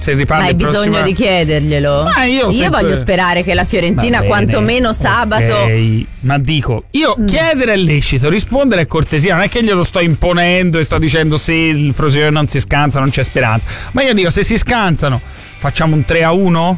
se riparte. Ma hai bisogno di chiederglielo? Ma io voglio sperare che la Fiorentina quantomeno sabato. Okay. Ma dico, io chiedere è lecito, rispondere è cortesia, non è che glielo sto imponendo e sto dicendo se il Frosinone non si scansa non c'è speranza, ma io dico, se si scansano facciamo un 3-1,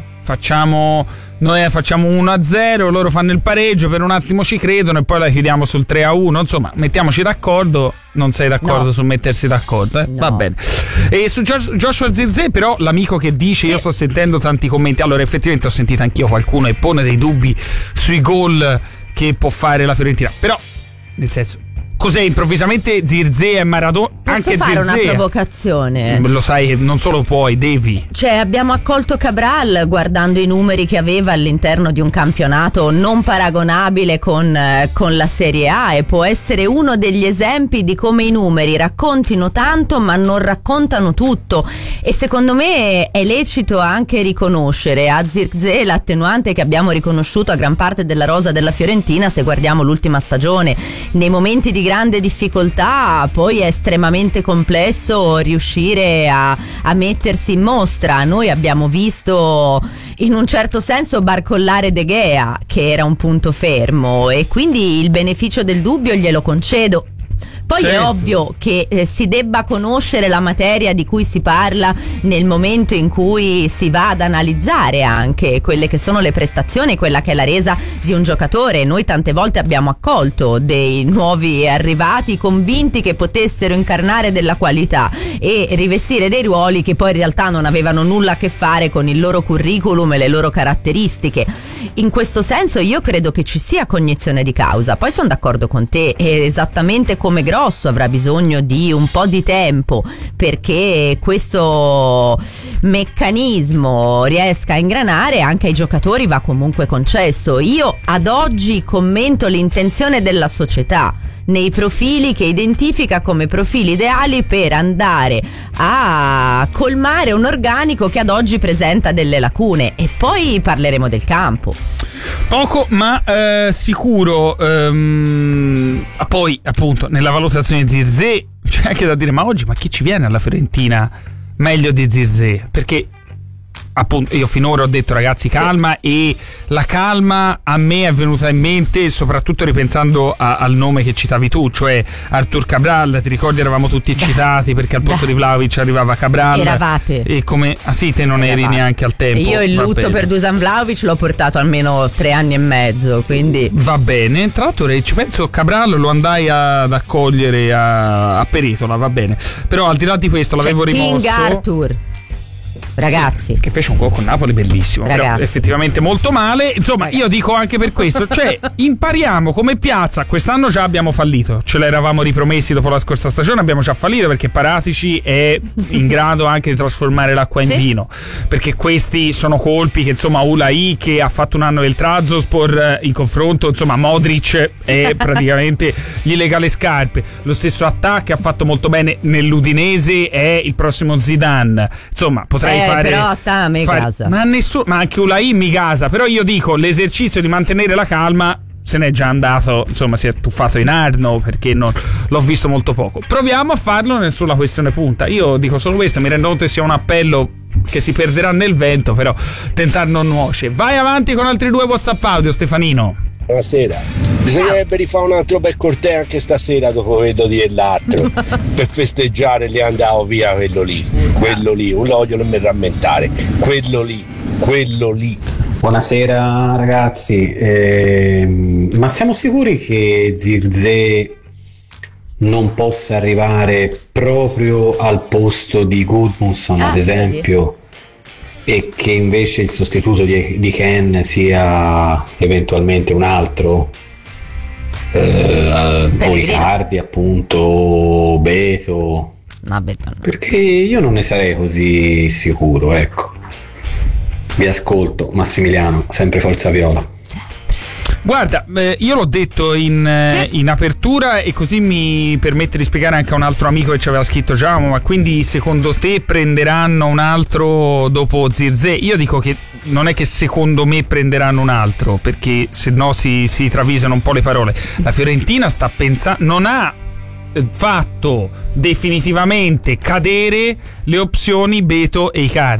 noi facciamo 1-0, loro fanno il pareggio, per un attimo ci credono e poi la chiudiamo sul 3-1, insomma mettiamoci d'accordo. Non sei d'accordo sul mettersi d'accordo? No. Va bene. E su Joshua Zirkzee però l'amico che dice, io sto sentendo tanti commenti, allora effettivamente ho sentito anch'io qualcuno e pone dei dubbi sui gol che può fare la Fiorentina, però nel senso, cos'è improvvisamente Zirkzee e Maradona? Posso anche fare Zirkzee, una provocazione? Lo sai che non solo puoi, devi. Cioè, abbiamo accolto Cabral guardando i numeri che aveva all'interno di un campionato non paragonabile con la Serie A, e può essere uno degli esempi di come i numeri raccontino tanto ma non raccontano tutto, e secondo me è lecito anche riconoscere a Zirkzee l'attenuante che abbiamo riconosciuto a gran parte della rosa della Fiorentina se guardiamo l'ultima stagione. Nei momenti di grande difficoltà poi è estremamente complesso riuscire a mettersi in mostra. Noi abbiamo visto in un certo senso barcollare De Gea, che era un punto fermo, e quindi il beneficio del dubbio glielo concedo. Poi certo, è ovvio che si debba conoscere la materia di cui si parla nel momento in cui si va ad analizzare anche quelle che sono le prestazioni, quella che è la resa di un giocatore. Noi tante volte abbiamo accolto dei nuovi arrivati convinti che potessero incarnare della qualità e rivestire dei ruoli che poi in realtà non avevano nulla a che fare con il loro curriculum e le loro caratteristiche. In questo senso io credo che ci sia cognizione di causa. Poi sono d'accordo con te, esattamente come Grosso avrà bisogno di un po' di tempo perché questo meccanismo riesca a ingranare. Anche ai giocatori va comunque concesso. Io ad oggi commento l'intenzione della società nei profili che identifica come profili ideali per andare a colmare un organico che ad oggi presenta delle lacune, e poi parleremo del campo. Poco ma sicuro. Poi appunto nella valutazione di Zirkzee c'è anche da dire, ma oggi chi ci viene alla Fiorentina meglio di Zirkzee? Perché appunto io finora ho detto ragazzi calma, e la calma a me è venuta in mente soprattutto ripensando al nome che citavi tu, cioè Artur Cabral. Ti ricordi, eravamo tutti eccitati perché al posto di Vlahovic arrivava Cabral. Eravate. E come sì, te non eri neanche al tempo. Io il lutto per Dusan Vlahovic l'ho portato almeno 3 anni e mezzo, quindi va bene. Tra l'altro ci penso, Cabral lo andai ad accogliere a Peritola, va bene, però al di là di questo l'avevo rimosso. King Arthur, ragazzi, sì, che fece un gol con Napoli bellissimo, però effettivamente molto male. Insomma, ragazzi, io dico anche per questo, cioè impariamo come piazza. Quest'anno già abbiamo fallito, ce l'eravamo ripromessi dopo la scorsa stagione, abbiamo già fallito perché Paratici è in grado anche di trasformare l'acqua in vino, perché questi sono colpi che insomma Ulai, che ha fatto un anno del Trabzonspor, in confronto insomma Modric è praticamente gli lega le scarpe. Lo stesso Attà, che ha fatto molto bene nell'Udinese, è il prossimo Zidane. Insomma, potrei però a me casa. Ma anche Ulai mi casa. Però io dico, l'esercizio di mantenere la calma se n'è già andato, insomma si è tuffato in Arno, perché non l'ho visto molto poco. Proviamo a farlo sulla questione punta. Io dico solo questo, mi rendo conto che sia un appello che si perderà nel vento, però tentar non nuoce. Vai avanti con altri 2 WhatsApp audio, Stefanino. Buonasera. Bisognerebbe rifare un altro bel corteo anche stasera, dopo vedo dire l'altro. Per festeggiare li andavo via quello lì, un l'odio non mi rammentare, quello lì. Buonasera ragazzi, ma siamo sicuri che Zirkzee non possa arrivare proprio al posto di Gudmundsson, ad esempio, e che invece il sostituto di Ken sia eventualmente un altro? Icardi, appunto, Beto. No, Beto no. Perché io non ne sarei così sicuro, ecco. Vi ascolto, Massimiliano, sempre Forza Viola. Guarda, io l'ho detto in apertura, e così mi permette di spiegare anche a un altro amico che ci aveva scritto Giacomo, ma quindi secondo te prenderanno un altro dopo Zirkzee? Io dico che non è che secondo me prenderanno un altro, perché se no si travisano un po' le parole. La Fiorentina sta pensando, non ha fatto definitivamente cadere le opzioni Beto e Icardi.